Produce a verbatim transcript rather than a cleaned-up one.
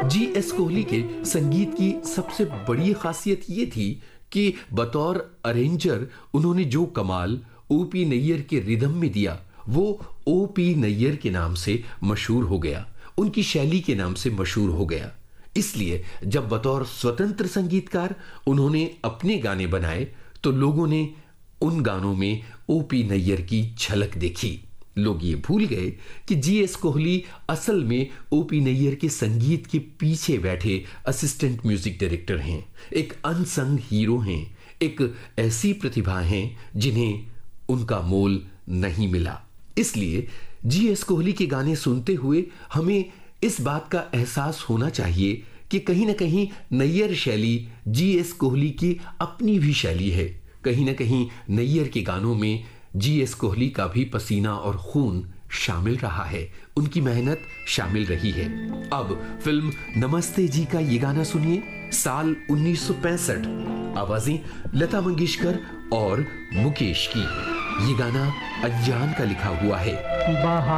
G S Kohli के संगीत की सबसे बड़ी खासियत ये थी कि बतौर अरेंजर उन्होंने जो कमाल ओ पी नैयर के रिदम में दिया वो ओ पी नैयर के नाम से मशहूर हो गया, उनकी शैली के नाम से मशहूर हो गया। इसलिए जब बतौर स्वतंत्र संगीतकार उन्होंने अपने गाने बनाए तो लोगों ने उन गानों में ओ पी नैयर की झलक देखी। लोग ये भूल गए कि जी एस कोहली असल में ओ पी नैयर के संगीत के पीछे बैठे असिस्टेंट म्यूजिक डायरेक्टर हैं, एक अनसंग हीरो हैं, एक ऐसी प्रतिभा हैं जिन्हें उनका मोल नहीं मिला। इसलिए जी एस कोहली के गाने सुनते हुए हमें इस बात का एहसास होना चाहिए कि कहीं ना कहीं नैयर शैली जी एस कोहली की अपनी भी शैली है। कहीं ना कहीं नैयर के गानों में जी एस कोहली का भी पसीना और खून शामिल रहा है, उनकी मेहनत शामिल रही है। अब फिल्म नमस्ते जी का ये गाना सुनिए, साल उन्नीस सौ पैंसठ, आवाजें लता मंगेशकर और मुकेश की। ये गाना अनजान का लिखा हुआ है।